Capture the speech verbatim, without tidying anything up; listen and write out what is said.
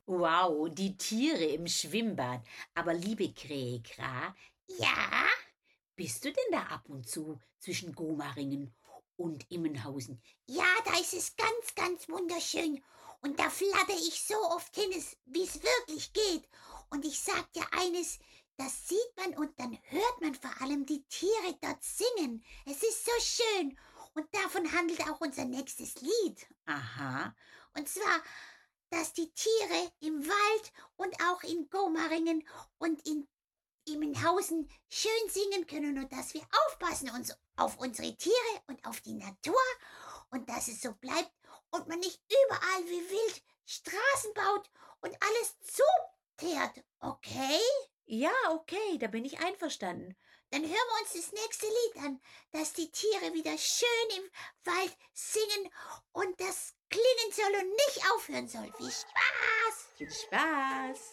Wow, die Tiere im Schwimmbad. Aber liebe Krähe-Gra, Ja, bist du denn da ab und zu zwischen Gomaringen und Immenhausen? ja, da ist es ganz, ganz wunderschön. Und da flatter ich so oft hin, es- wie es wirklich geht. Und ich sag dir eines, das sieht man und dann hört man vor allem die Tiere dort singen. Es ist so schön. Und davon handelt auch unser nächstes Lied. Aha, Und zwar, dass die Tiere im Wald und auch in Gomaringen und in Immenhausen schön singen können und dass wir aufpassen uns auf unsere Tiere und auf die Natur und dass es so bleibt und man nicht überall wie wild Straßen baut und alles zuteert. Okay? ja, okay, da bin ich einverstanden. Dann hören wir uns das nächste Lied an, dass die Tiere wieder schön im Wald singen und das klingen soll und nicht aufhören soll. Viel Spaß! Viel Spaß!